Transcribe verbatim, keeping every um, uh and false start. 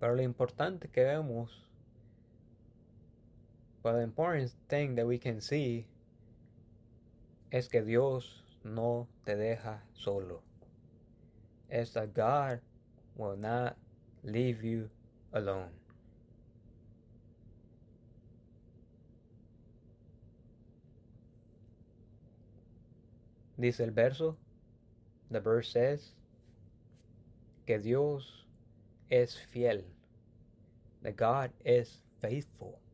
Pero lo importante que vemos, but the important thing that we can see, es que Dios no te deja solo. Es that God will not leave you alone. Dice el verso, the verse says, que Dios es fiel, that God is faithful.